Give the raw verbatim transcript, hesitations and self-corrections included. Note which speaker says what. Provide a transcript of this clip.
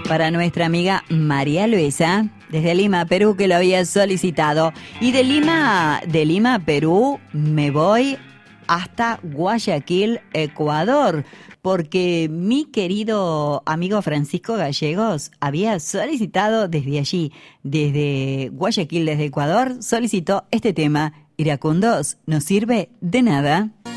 Speaker 1: para nuestra amiga María Luisa, desde Lima, Perú, que lo había solicitado. Y de Lima, de Lima, Perú, me voy hasta Guayaquil, Ecuador, porque mi querido amigo Francisco Gallegos había solicitado desde allí, desde Guayaquil, desde Ecuador, solicitó este tema, Iracundos, no sirve de nada.